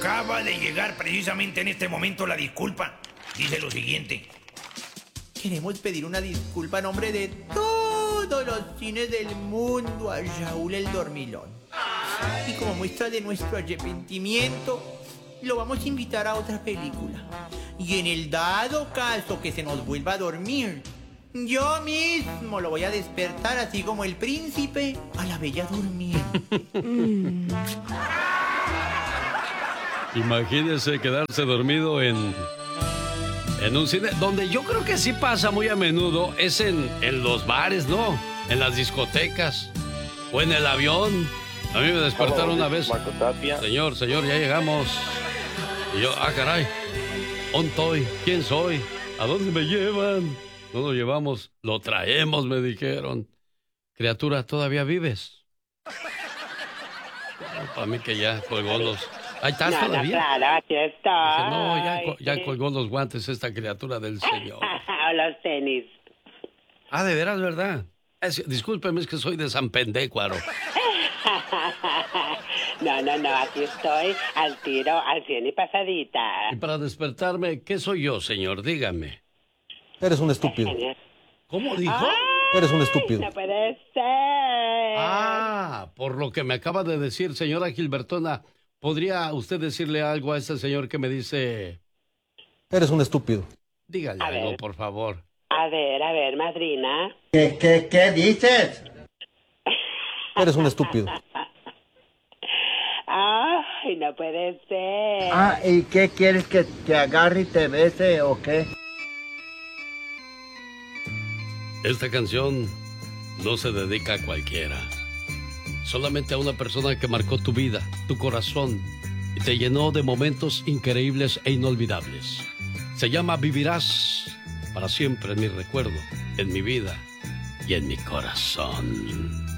Acaba de llegar precisamente en este momento la disculpa. Dice lo siguiente. Queremos pedir una disculpa en nombre de todos los cines del mundo a Raúl el Dormilón. Y como muestra de nuestro arrepentimiento, lo vamos a invitar a otra película. Y en el dado caso que se nos vuelva a dormir, yo mismo lo voy a despertar así como el príncipe a la bella durmiente. Imagínese quedarse dormido en un cine, donde yo creo que sí pasa muy a menudo, es en los bares, ¿no? En las discotecas o en el avión. A mí me despertaron una vez. Señor, ya llegamos. Y yo, caray, ¿dónde estoy? ¿Quién soy? ¿A dónde me llevan? No lo llevamos, lo traemos, me dijeron. Criatura, ¿todavía vives? Para mí que ya colgó los... ¿Ahí estás todavía? Claro, aquí estoy. Dije, no, ya colgó los guantes esta criatura del Señor. O los tenis. De veras, ¿verdad? Discúlpeme, es que soy de San Pendécuaro. No, aquí estoy al tiro, al 100 y pasadita. Y para despertarme, ¿qué soy yo, señor? Dígame. Eres un estúpido. ¿Cómo dijo? Eres un estúpido. No puede ser. Por lo que me acaba de decir, señora Gilbertona, ¿podría usted decirle algo a ese señor que me dice... Eres un estúpido. Dígale algo, por favor. A ver, madrina. ¿Qué dices? Eres un estúpido. Ay, no puede ser. ¿Y qué quieres que te agarre y te bese o qué? Esta canción no se dedica a cualquiera. Solamente a una persona que marcó tu vida, tu corazón, y te llenó de momentos increíbles e inolvidables. Se llama Vivirás para siempre en mi recuerdo, en mi vida y en mi corazón.